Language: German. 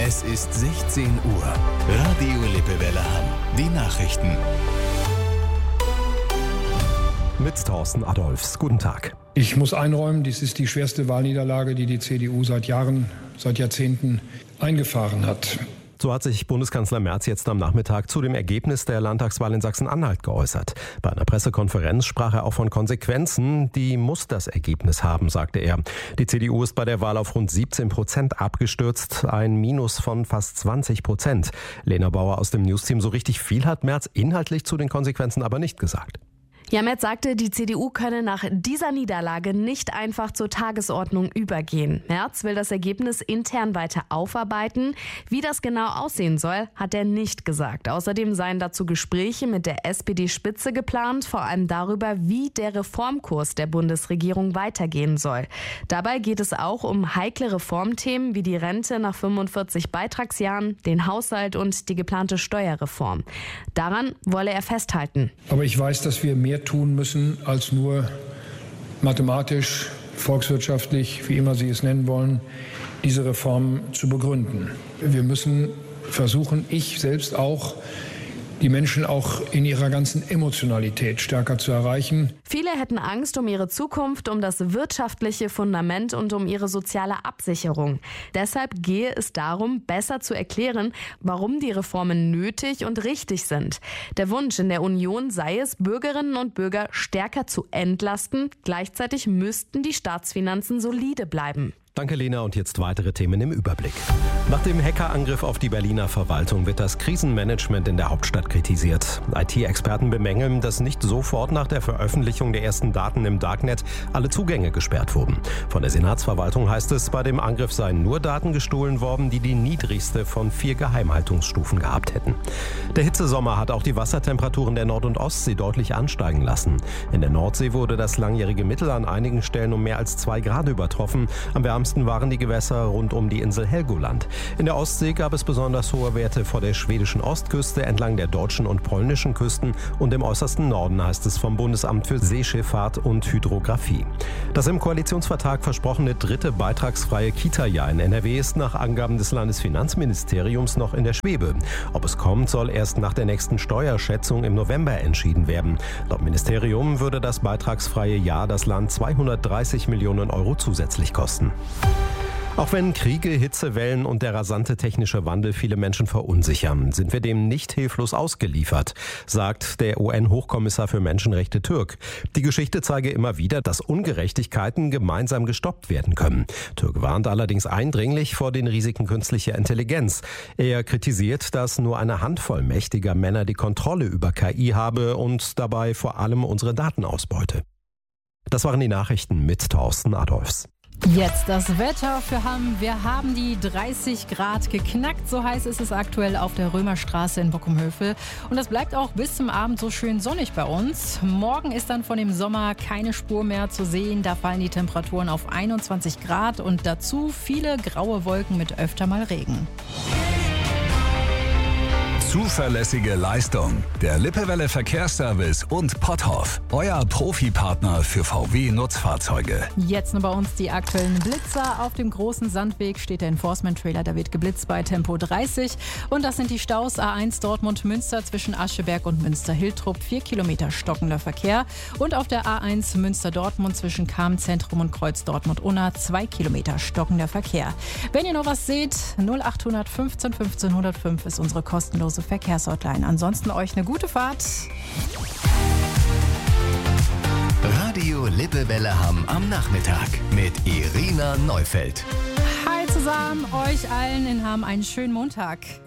Es ist 16 Uhr. Radio Lippewelle Hamm. Die Nachrichten. Mit Thorsten Adolphs. Guten Tag. Ich muss einräumen, dies ist die schwerste Wahlniederlage, die die CDU seit Jahrzehnten eingefahren hat. So hat sich Bundeskanzler Merz jetzt am Nachmittag zu dem Ergebnis der Landtagswahl in Sachsen-Anhalt geäußert. Bei einer Pressekonferenz sprach er auch von Konsequenzen. Die muss das Ergebnis haben, sagte er. Die CDU ist bei der Wahl auf rund 17% abgestürzt, ein Minus von fast 20%. Lena Bauer aus dem Newsteam, so richtig viel hat Merz inhaltlich zu den Konsequenzen aber nicht gesagt. Ja, Merz sagte, die CDU könne nach dieser Niederlage nicht einfach zur Tagesordnung übergehen. Merz will das Ergebnis intern weiter aufarbeiten. Wie das genau aussehen soll, hat er nicht gesagt. Außerdem seien dazu Gespräche mit der SPD-Spitze geplant, vor allem darüber, wie der Reformkurs der Bundesregierung weitergehen soll. Dabei geht es auch um heikle Reformthemen wie die Rente nach 45 Beitragsjahren, den Haushalt und die geplante Steuerreform. Daran wolle er festhalten. Aber ich weiß, dass wir mehr tun müssen, als nur mathematisch, volkswirtschaftlich, wie immer Sie es nennen wollen, diese Reform zu begründen. Wir müssen versuchen, ich selbst auch, die Menschen auch in ihrer ganzen Emotionalität stärker zu erreichen. Viele hätten Angst um ihre Zukunft, um das wirtschaftliche Fundament und um ihre soziale Absicherung. Deshalb gehe es darum, besser zu erklären, warum die Reformen nötig und richtig sind. Der Wunsch in der Union sei es, Bürgerinnen und Bürger stärker zu entlasten. Gleichzeitig müssten die Staatsfinanzen solide bleiben. Danke, Lena. Und jetzt weitere Themen im Überblick. Nach dem Hackerangriff auf die Berliner Verwaltung wird das Krisenmanagement in der Hauptstadt kritisiert. IT-Experten bemängeln, dass nicht sofort nach der Veröffentlichung der ersten Daten im Darknet alle Zugänge gesperrt wurden. Von der Senatsverwaltung heißt es, bei dem Angriff seien nur Daten gestohlen worden, die die niedrigste von 4 Geheimhaltungsstufen gehabt hätten. Der Hitzesommer hat auch die Wassertemperaturen der Nord- und Ostsee deutlich ansteigen lassen. In der Nordsee wurde das langjährige Mittel an einigen Stellen um mehr als 2 Grad übertroffen. Am wärmsten waren die Gewässer rund um die Insel Helgoland. In der Ostsee gab es besonders hohe Werte vor der schwedischen Ostküste, entlang der deutschen und polnischen Küsten und im äußersten Norden, heißt es vom Bundesamt für Seeschifffahrt und Hydrographie. Das im Koalitionsvertrag versprochene 3. beitragsfreie Kita-Jahr in NRW ist nach Angaben des Landesfinanzministeriums noch in der Schwebe. Ob es kommt, soll erst nach der nächsten Steuerschätzung im November entschieden werden. Laut Ministerium würde das beitragsfreie Jahr das Land 230 Millionen Euro zusätzlich kosten. Auch wenn Kriege, Hitzewellen und der rasante technische Wandel viele Menschen verunsichern, sind wir dem nicht hilflos ausgeliefert, sagt der UN-Hochkommissar für Menschenrechte Türk. Die Geschichte zeige immer wieder, dass Ungerechtigkeiten gemeinsam gestoppt werden können. Türk warnt allerdings eindringlich vor den Risiken künstlicher Intelligenz. Er kritisiert, dass nur eine Handvoll mächtiger Männer die Kontrolle über KI habe und dabei vor allem unsere Daten ausbeute. Das waren die Nachrichten mit Thorsten Adolphs. Jetzt das Wetter für Hamm. Wir haben die 30 Grad geknackt. So heiß ist es aktuell auf der Römerstraße in Bockumhövel. Und das bleibt auch bis zum Abend so schön sonnig bei uns. Morgen ist dann von dem Sommer keine Spur mehr zu sehen. Da fallen die Temperaturen auf 21 Grad und dazu viele graue Wolken mit öfter mal Regen. Zuverlässige Leistung. Der Lippewelle Verkehrsservice und Potthoff. Euer Profipartner für VW-Nutzfahrzeuge. Jetzt nur bei uns die aktuellen Blitzer. Auf dem großen Sandweg steht der Enforcement-Trailer. Da wird geblitzt bei Tempo 30. Und das sind die Staus A1 Dortmund-Münster zwischen Ascheberg und Münster-Hiltrup. 4 Kilometer stockender Verkehr. Und auf der A1 Münster-Dortmund zwischen Kam-Zentrum und Kreuz Dortmund-Unna 2 Kilometer stockender Verkehr. Wenn ihr noch was seht, 0800 15 15 105 ist unsere kostenlose Verkehrshotline. Ansonsten euch eine gute Fahrt. Radio Lippewelle Hamm am Nachmittag mit Irina Neufeld. Hi zusammen, euch allen in Hamm einen schönen Montag.